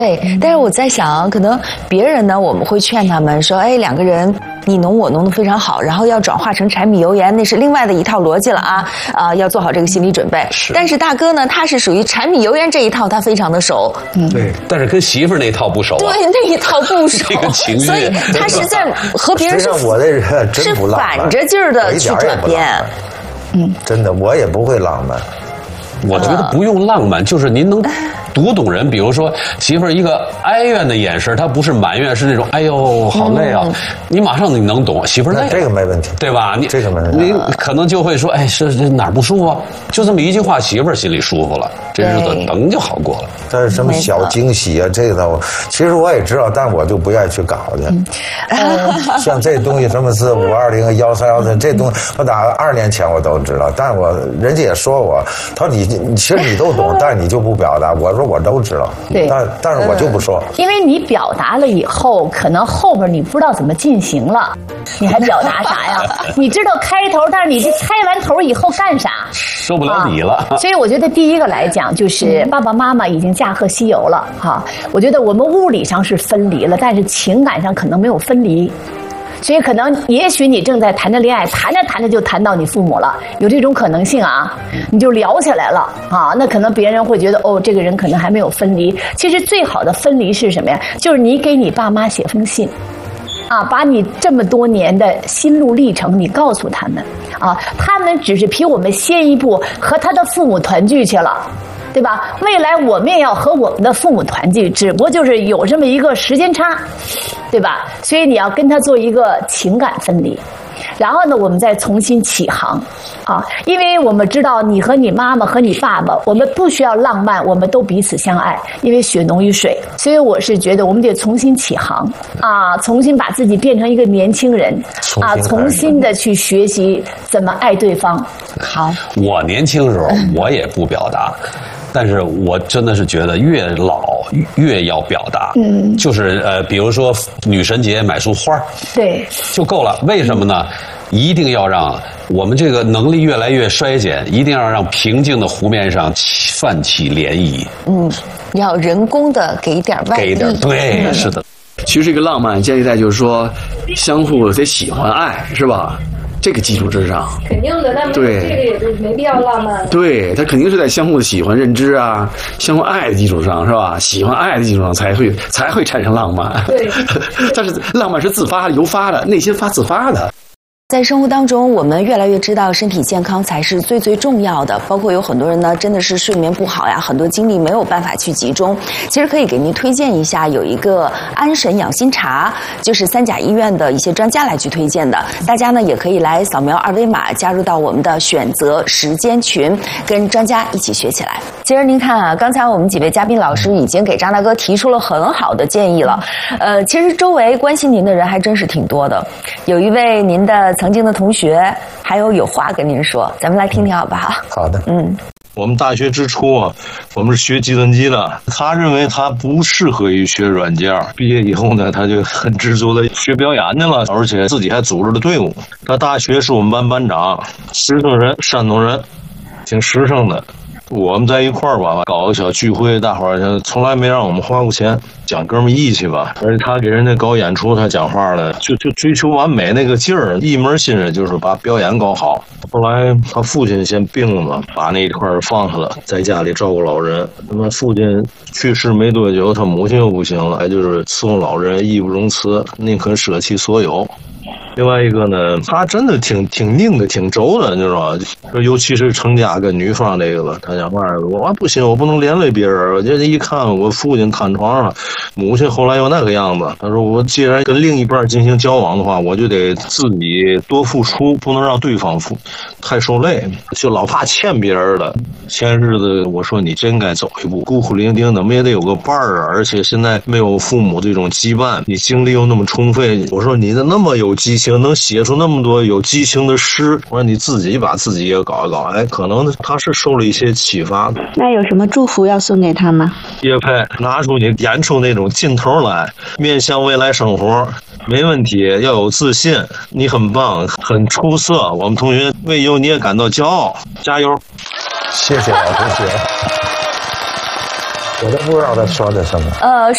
对，但是我在想，可能别人呢，我们会劝他们说，哎，两个人你侬我侬的非常好，然后要转化成柴米油盐，那是另外的一套逻辑了啊，要做好这个心理准备。但是大哥呢，他是属于柴米油盐这一套，他非常的熟。 对，但是跟媳妇儿那一套不熟。 对，那一套不熟。 这个情绪， 所以他是在和别人是我这人真不浪漫， 是反着劲儿的去转变。 真的，我也不会浪漫。 我觉得不用浪漫，就是您能读懂人。比如说媳妇儿一个哀怨的眼神，她不是埋怨，是那种哎呦好累啊，你马上你能懂媳妇儿累， 这个没问题， 对吧？你这个没问题， 你可能就会说，哎，是哪儿不舒服啊？就这么一句话，媳妇儿心里舒服了，这日子等就好过了。 但是什么小惊喜啊，这个其实我也知道，但我就不愿意去搞去。像这东西什么4520、1313，这东西我打2年前我都知道，但人家也说我，他说你其实你都懂，但是你就不表达。我说我都知道， 对， 但是我就不说， 因为你表达了以后，可能后边你不知道怎么进行了，你还表达啥呀？你知道开头，但是你这开完头以后干啥？ 受不了你了。 所以我觉得第一个来讲，就是爸爸妈妈已经驾鹤西游了哈。我觉得我们物理上是分离了，但是情感上可能没有分离。所以可能，也许你正在谈着恋爱，谈着谈着就谈到你父母了，有这种可能性啊，你就聊起来了啊，那可能别人会觉得哦，这个人可能还没有分离。其实最好的分离是什么呀？就是你给你爸妈写封信，啊，把你这么多年的心路历程你告诉他们，啊，他们只是比我们先一步和他的父母团聚去了。对吧？未来我们也要和我们的父母团聚，只不过就是有这么一个时间差，对吧？所以你要跟他做一个情感分离，然后呢，我们再重新起航啊！因为我们知道你和你妈妈和你爸爸，我们不需要浪漫，我们都彼此相爱，因为血浓于水。所以我是觉得我们得重新起航啊，重新把自己变成一个年轻人啊，重新的去学习怎么爱对方。好， 我年轻的时候我也不表达。但是我真的是觉得越老越要表达，就是比如说女神节买束花，对，就够了。为什么呢？一定要让我们这个能力越来越衰减，一定要让平静的湖面上泛起涟漪。 要人工的给点外力，给点， 对，是的。 其实这个浪漫建立在就是说相互得喜欢爱，是吧？这个基础之上， 肯定的，但这个也是没必要浪漫。对， 他肯定是在相互的喜欢、认知啊、相互爱的基础上，是吧？喜欢爱的基础上才会产生浪漫。对，但是浪漫是自发的、由发的，内心自发的。 在生活当中，我们越来越知道身体健康才是最最重要的。包括有很多人呢，真的是睡眠不好呀，很多精力没有办法去集中。其实可以给您推荐一下，有一个安神养心茶，就是三甲医院的一些专家来去推荐的。大家呢也可以来扫描2维码，加入到我们的选择时间群，跟专家一起学起来。其实您看啊，刚才我们几位嘉宾老师已经给张大哥提出了很好的建议了。其实周围关心您的人还真是挺多的。有一位您的曾经的同学还有话跟您说，咱们来听听好不好？ 好的。 我们大学之初啊，我们是学计算机的，他认为他不适合于学软件，毕业以后呢，他就很执着的学表演去了，而且自己还组织了队伍。他大学是我们班班长，实诚人，山东人，挺实诚的。我们在一块儿吧，搞个小聚会，大伙儿从来没让我们花过钱，讲哥们义气吧。而且他给人家搞演出，他讲话了，就追求完美那个劲儿，一门心思就是把表演搞好。后来他父亲先病了嘛，把那一块放下了，在家里照顾老人。那么父亲去世没多久，他母亲又不行了，还就是伺候老人，义不容辞，宁肯舍弃所有。另外一个呢，他真的挺拧的，挺轴的，你知道吧？尤其是成家跟女方这个了，他讲话我不行，我不能连累别人。我这一看我父亲看床上，母亲后来又那个样子。他说我既然跟另一半进行交往的话，我就得自己多付出，不能让对方太受累，就老怕欠别人的。前日子我说你真该走一步，孤苦伶仃的，我们也得有个伴儿啊。而且现在没有父母这种羁绊，你精力又那么充沛，我说你的那么有激情，能写出那么多有激情的诗，我说你自己把自己也搞一搞，哎，可能他是受了一些启发。 那有什么祝福要送给他吗？ 叶佩，拿出你演出那种劲头来，面向未来生活，没问题，要有自信，你很棒，很出色，我们同学为有你也感到骄傲，加油！ 谢谢老同学。我都不知道他说的什么。